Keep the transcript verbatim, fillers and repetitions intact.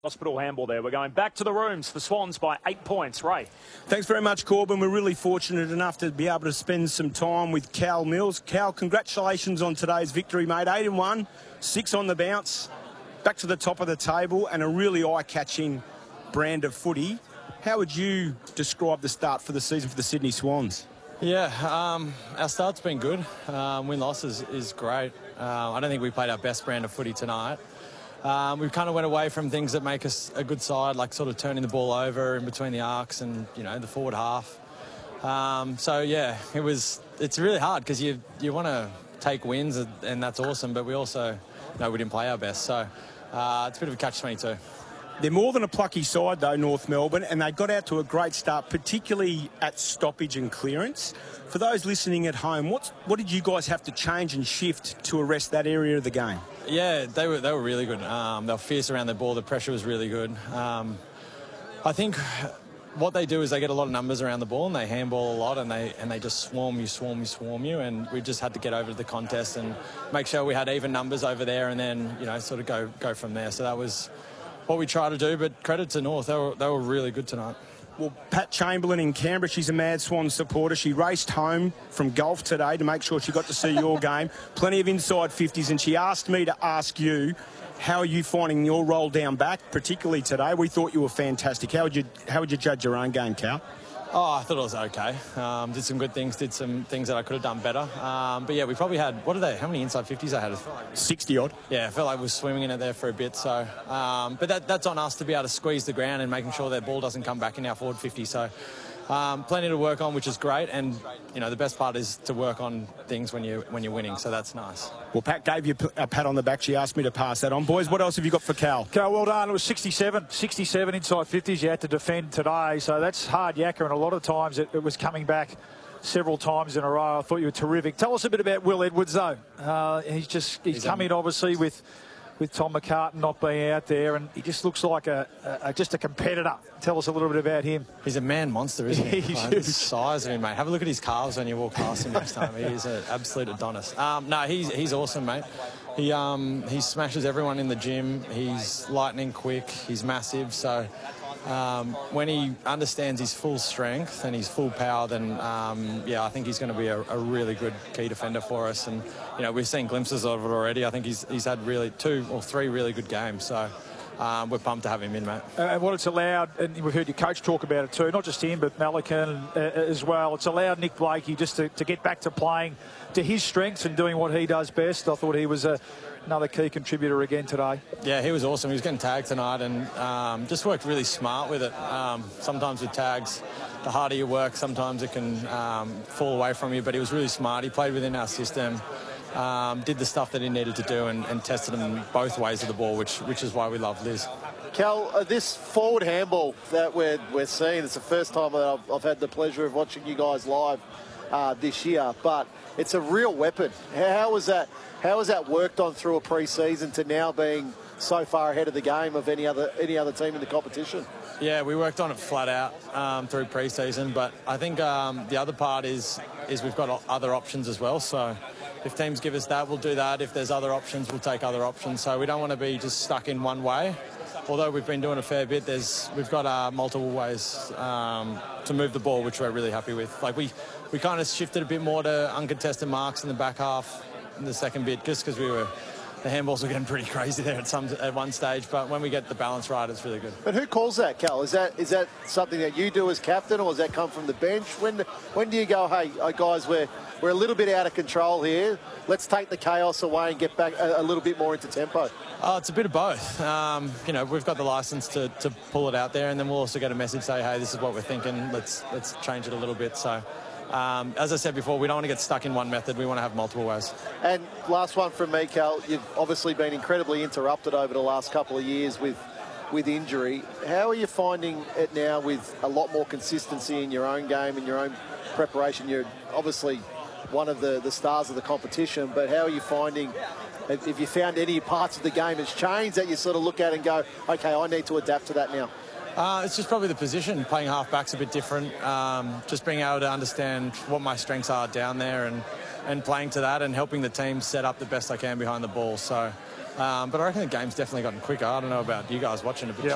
Hospital handball there. We're going back to the rooms. The Swans by eight points. Ray. Thanks very much, Corbin. We're really fortunate enough to be able to spend some time with Cal Mills. Cal, congratulations on today's victory, mate. eight and one, six on the bounce, back to the top of the table, and a really eye-catching brand of footy. How would you describe the start for the season for the Sydney Swans? Yeah, um, our start's been good. Um, win-loss is, is great. Uh, I don't think we played our best brand of footy tonight. Um, we kind of went away from things that make us a good side, like sort of turning the ball over in between the arcs and, you know, the forward half. Um, so, yeah, it was. It's really hard because you you want to take wins, and that's awesome, but we also know we didn't play our best. So uh, it's a bit of a catch twenty-two. They're more than a plucky side, though, North Melbourne, and they got out to a great start, particularly at stoppage and clearance. For those listening at home, what's, what did you guys have to change and shift to arrest that area of the game? Yeah, they were they were really good. Um, they were fierce around the ball. The pressure was really good. Um, I think what they do is they get a lot of numbers around the ball and they handball a lot and they and they just swarm you, swarm you, swarm you. And we just had to get over to the contest and make sure we had even numbers over there and then, you know, sort of go go from there. So that was what we tried to do. But credit to North, they were they were really good tonight. Well, Pat Chamberlain in Canberra, she's a Mad Swans supporter. She raced home from golf today to make sure she got to see your game. Plenty of inside fifties, and she asked me to ask you, how are you finding your roll down back, particularly today? We thought you were fantastic. How would you how would you judge your own game, Cal? Oh, I thought it was okay. Um, did some good things, did some things that I could have done better. Um, but yeah, we probably had, what are they, how many inside fifties I had? sixty odd. Yeah, I felt like we were swimming in it there for a bit. So, um, but that, that's on us to be able to squeeze the ground and making sure that ball doesn't come back in our forward fifty. So, um, plenty to work on, which is great. And, you know, the best part is to work on things when, you, when you're winning. So that's nice. Well, Pat gave you a pat on the back. She asked me to pass that on. Boys, what else have you got for Cal? Cal, well done. It was sixty-seven, sixty-seven inside fifties you had to defend today. So that's hard yakka, and a lot of times it, it was coming back several times in a row. I thought you were terrific. Tell us a bit about Will Edwards, though. Uh, he's just he's, he's come in, obviously, with with Tom McCartan not being out there, and he just looks like a, a just a competitor. Tell us a little bit about him. He's a man monster, isn't he? He's like, the size of him, mate. Have a look at his calves when you walk past him next time. He is an absolute Adonis. Um, no, he's he's awesome, mate. He um he smashes everyone in the gym. He's lightning quick. He's massive. So um, when he understands his full strength and his full power, then um, yeah, I think he's going to be a, a really good key defender for us. And you know, we've seen glimpses of it already. I think he's he's had really two or three really good games. So. Um, we're pumped to have him in, mate. Uh, and what it's allowed, and we've heard your coach talk about it too, not just him, but Melican uh, as well. It's allowed Nick Blakey just to, to get back to playing to his strengths and doing what he does best. I thought he was a, another key contributor again today. Yeah, he was awesome. He was getting tagged tonight and um, just worked really smart with it. Um, sometimes with tags, the harder you work, sometimes it can um, fall away from you, but he was really smart. He played within our system. Um, did the stuff that he needed to do and, and tested him both ways of the ball, which which is why we love Liz. Cal, uh, this forward handball that we're, we're seeing, it's the first time that I've, I've had the pleasure of watching you guys live uh, this year, but it's a real weapon. How, how was that How was that worked on through a pre-season to now being so far ahead of the game of any other any other team in the competition? Yeah, we worked on it flat out um, through pre-season, but I think um, the other part is is we've got other options as well. So if teams give us that, we'll do that. If there's other options, we'll take other options. So we don't want to be just stuck in one way. Although we've been doing a fair bit, there's we've got uh, multiple ways um, to move the ball, which we're really happy with. Like we, we kind of shifted a bit more to uncontested marks in the back half in the second bit, just because we were. The handballs were getting pretty crazy there at some at one stage, but when we get the balance right, it's really good. But who calls that, Cal? Is that is that something that you do as captain, or does that come from the bench? When when do you go, hey, uh, guys, we're we're a little bit out of control here. Let's take the chaos away and get back a, a little bit more into tempo. Oh, it's a bit of both. Um, you know, we've got the license to, to pull it out there, and then we'll also get a message say, hey, this is what we're thinking. Let's let's change it a little bit. So. Um, as I said before, we don't want to get stuck in one method. We want to have multiple ways. And last one from me, Cal. You've obviously been incredibly interrupted over the last couple of years with with injury. How are you finding it now with a lot more consistency in your own game and your own preparation? You're obviously one of the, the stars of the competition, but how are you finding, if you found any parts of the game that's changed that you sort of look at and go, okay, I need to adapt to that now? Uh, it's just probably the position. Playing half-back's a bit different. Um, just being able to understand what my strengths are down there and, and playing to that and helping the team set up the best I can behind the ball. So, um, but I reckon the game's definitely gotten quicker. I don't know about you guys watching it, but yep.